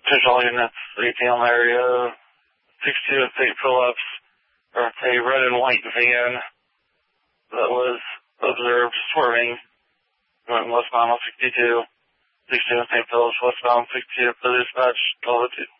Control units, ATM area, 62 at St. Phillips, or it's a red and white van that was observed swerving, going westbound on 62, 62 at St. Phillips, westbound 62 for dispatch, 1202.